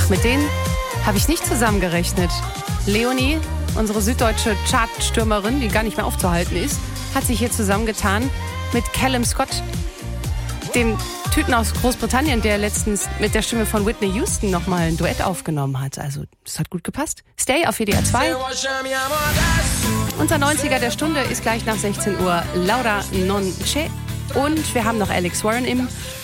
Ach, mit denen habe ich nicht zusammengerechnet. Leonie, unsere süddeutsche Chartstürmerin, die gar nicht mehr aufzuhalten ist, hat sich hier zusammengetan mit Callum Scott, dem Typen aus Großbritannien, der letztens mit der Stimme von Whitney Houston nochmal ein Duett aufgenommen hat. Also, das hat gut gepasst. Stay auf WDR 2. Unser 90er der Stunde ist gleich nach 16 Uhr Laura Non C'è. Und wir haben noch Alex Warren im